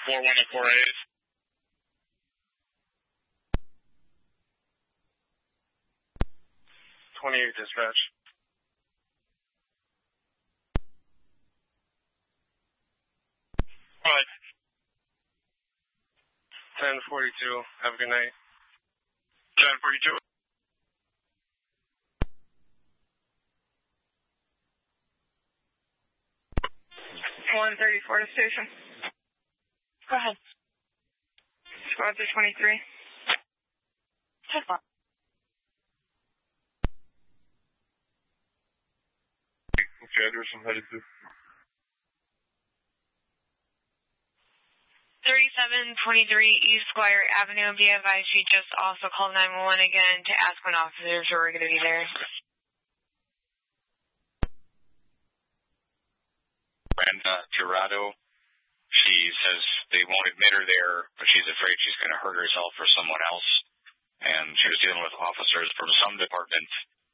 4-1 and 4-8. Dispatch. 1042. Have a good night. 1042. 134 to station. Go ahead. Squad 223. Check one. Okay, address I'm headed to. 3723 East Squire Avenue. Be advised, she just also called 911 again to ask when officers were going to be there. Brenda Gerardo. She says they won't admit her there, but she's afraid she's going to hurt herself or someone else. And she was dealing with officers from some departments